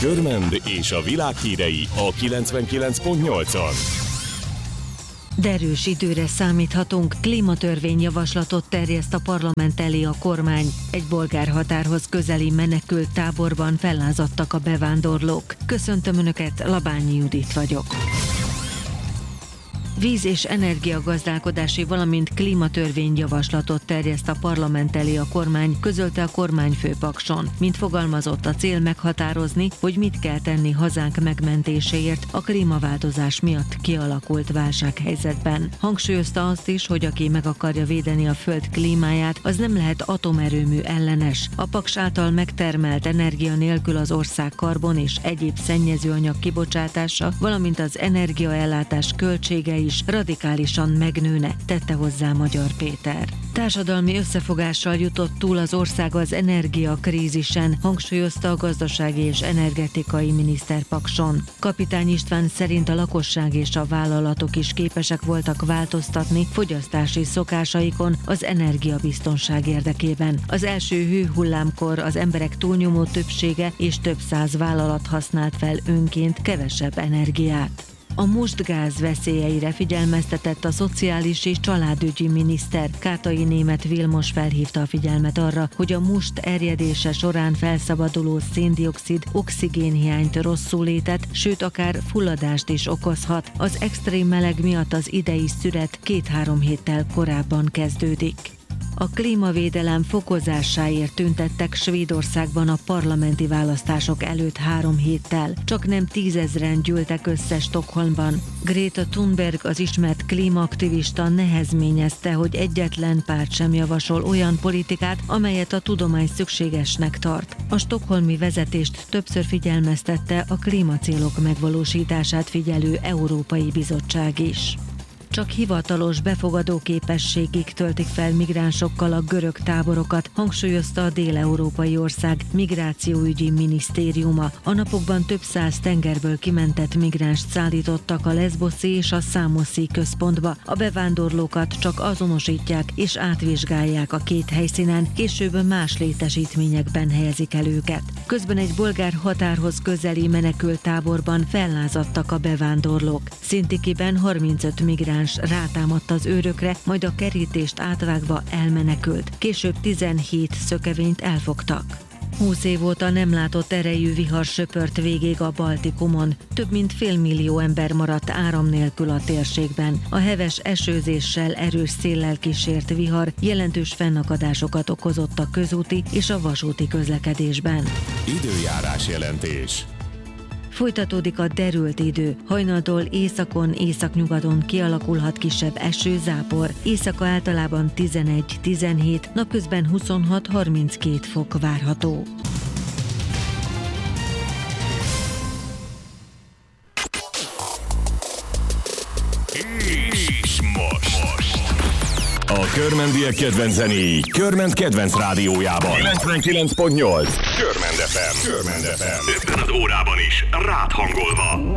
Körmend és a világ hírei a 99.8-on. Derűs időre számíthatunk, klímatörvényjavaslatot terjeszt a parlament elé a kormány. Egy bolgár határhoz közeli menekült táborban fellázadtak a bevándorlók. Köszöntöm Önöket, Labányi Judit vagyok. Víz- és energiagazdálkodási, valamint klímatörvényjavaslatot terjeszt a parlament elé a kormány, közölte a kormányfő Pakson. Mint fogalmazott, a cél meghatározni, hogy mit kell tenni hazánk megmentéséért a klímaváltozás miatt kialakult válsághelyzetben. Hangsúlyozta azt is, hogy aki meg akarja védeni a föld klímáját, az nem lehet atomerőmű ellenes. A Paks által megtermelt energia nélkül az ország karbon és egyéb szennyezőanyag kibocsátása, valamint az energiaellátás költségei is radikálisan megnőne, tette hozzá Magyar Péter. Társadalmi összefogással jutott túl az ország az energiakrízisen, hangsúlyozta a gazdasági és energetikai miniszter Pakson. Kapitány István szerint a lakosság és a vállalatok is képesek voltak változtatni fogyasztási szokásaikon az energiabiztonság érdekében. Az első hőhullámkor az emberek túlnyomó többsége és több száz vállalat használt fel önként kevesebb energiát. A mustgáz veszélyeire figyelmeztetett a szociális és családügyi miniszter. Kátai Németh Vilmos felhívta a figyelmet arra, hogy a must erjedése során felszabaduló széndioxid oxigénhiányt, rosszulétet, sőt akár fulladást is okozhat. Az extrém meleg miatt az idei szüret 2-3 héttel korábban kezdődik. A klímavédelem fokozásáért tüntettek Svédországban a parlamenti választások előtt 3 héttel. Csak nem 10 000-en gyűltek össze Stockholmban. Greta Thunberg, az ismert klímaaktivista nehezményezte, hogy egyetlen párt sem javasol olyan politikát, amelyet a tudomány szükségesnek tart. A stockholmi vezetést többször figyelmeztette a klímacélok megvalósítását figyelő Európai Bizottság is. Csak hivatalos befogadó képességig töltik fel migránsokkal a görög táborokat, hangsúlyozta a dél-európai ország migrációügyi minisztériuma. A napokban több száz tengerből kimentett migránst szállítottak a Leszboszi és a Számoszi központba. A bevándorlókat csak azonosítják és átvizsgálják a két helyszínen, később más létesítményekben helyezik el őket. Közben egy bolgár határhoz közeli menekült táborban fellázadtak a bevándorlók. Szintikiben 35 migráns rátámadt az őrökre, majd a kerítést átvágva elmenekült. Később 17 szökevényt elfogtak. 20 év óta nem látott erejű vihar söpört végig a Baltikumon. Több mint 500 000 ember maradt áram nélkül a térségben. A heves esőzéssel, erős széllel kísért vihar jelentős fennakadásokat okozott a közúti és a vasúti közlekedésben. Időjárás jelentés. Folytatódik a derült idő. Hajnaltól északon, északnyugaton kialakulhat kisebb eső-zápor. Éjszaka általában 11-17, napközben 26-32 fok várható. És most a körmendiek kedvenc zenéi Körmend kedvenc rádiójában 99.8 Körmend FM. 50 az órában is rád hangolva.